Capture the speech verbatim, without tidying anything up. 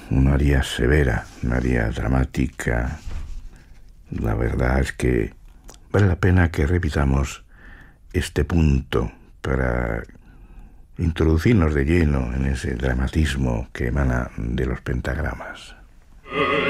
una aria severa, una aria dramática. La verdad es que vale la pena que repitamos este punto para introducirnos de lleno en ese dramatismo que emana de los pentagramas.